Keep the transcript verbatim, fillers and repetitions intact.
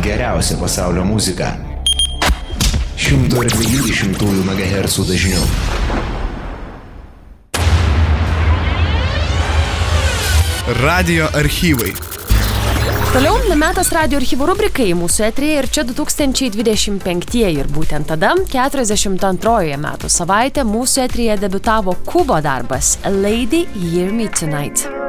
geriausią pasaulio muziką. šimto dviejų šimtųjų megahercų dažniu. Radio archyvai. Toliau metas radio archyvų rubrikai mūsų eteryje ir čia du tūkstančiai dvidešimt penktieji ir būtent tada, keturiasdešimt antrojoje metų savaitė, mūsų eteryje debiutavo Kubo darbas Lady Hear Me Tonight.